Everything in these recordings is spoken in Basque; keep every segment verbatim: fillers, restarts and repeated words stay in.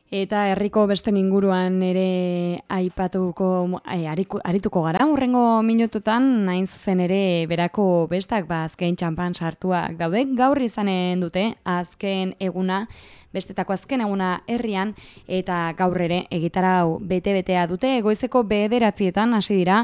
Eta herriko beste inguruan ere aipatuko e, ariku, arituko gara. Hurrengo minututan hain zuzen ere berako bestak ba azken txanpan sartuak daude. Gaur izanen dute azken eguna, bestetako azken eguna herrian, eta gaur ere egitarau bete-betea dute. Goizeko bederatzietan hasi dira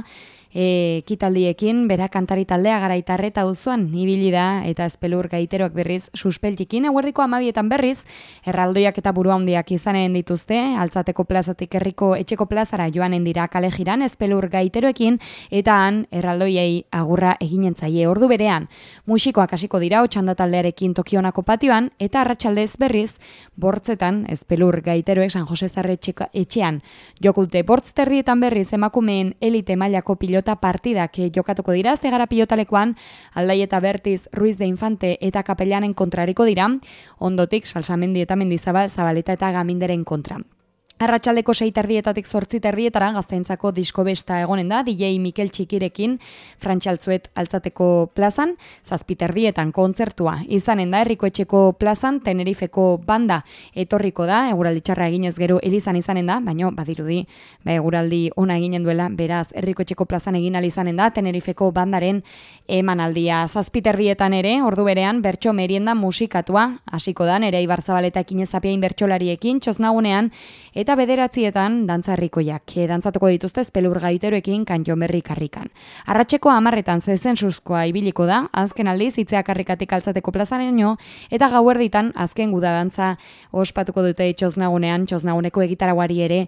E, kitaldiekin, bera kantari taldea Garaitarre eta auzoan ibili da, eta Espelur gaiteroak berriz suspeltikin. Eguerdiko amabietan berriz, erraldoiak eta buru handiak izanen dituzte, Altzateko plazatik herriko etxeko plazara joanen dira kale jiran Espelur gaiteroekin, eta han erraldoiei agurra eginen zaie. Ordu berean, musikoak hasiko dira Otxanda taldearekin Tokionako patioan, eta arratsaldez berriz, bortzetan Espelur gaiteroek San Jose Zarre etxean jokute. Bortz terdietan berriz emakumeen elite mailako pilota partidak jokatuko dira, Zegara pilotalekoan Aldai eta Bertiz, Ruiz de Infante eta Kapellanen kontrariko dira, ondotik Salsamendi eta Mendizabal, Zabaleta eta Gaminderen kontra. Arratsaldeko sei terdietatik zortzi terdietara Gaztaintzako disko besta egonen da, D J Mikel Txikirekin Frantxaltzuet Altzateko plazan, zazpi terdietan kontzertua izanen da, herriko etxeko plazan Tenerifeko banda etorriko da, eguraldi txarra eginez gero Elizan izanen da, baino badirudi, ba, eguraldi ona eginen duela, beraz herriko etxeko plazan egin ahal izanen da, Tenerifeko bandaren emanaldia. Zazpi terdietan ere, ordu berean, bertso merienda musikatua hasiko da, Nerea Ibarzabal eta Ekinez Apiain bertsolariekin, txosnagunean, eta bederatzietan dantzarrikoiak. Dantzatuko dituzte Espelur gaiteroekin Kanjon Berri karrikan. Arratseko hamarretan zezen suskoa ibiliko da, azken aldiz hitzea karrikatik Altzateko plazaraino, eta gauerditan azken guda dantza ospatuko dute txosnagunean, txosnaguneko egitaraguari ere,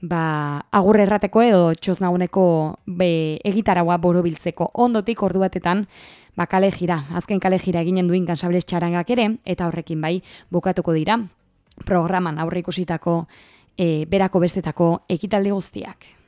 ba, agurre errateko edo txosnaguneko be, egitaragoa borobiltzeko. Ondotik ordu batetan, ba, kale jira, azken kale jira eginen duen Kansables txarangak ere, eta horrekin bai bukatuko dira programan aurre ikusitako E, berako bestetako ekitaldi guztiak.